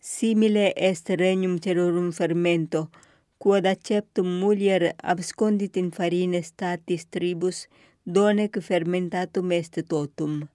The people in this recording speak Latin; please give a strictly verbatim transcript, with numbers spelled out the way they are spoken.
Simile est regnum terrorum fermento, quod acceptum mulier abscondit in farine statis tribus, donec fermentatum est totum.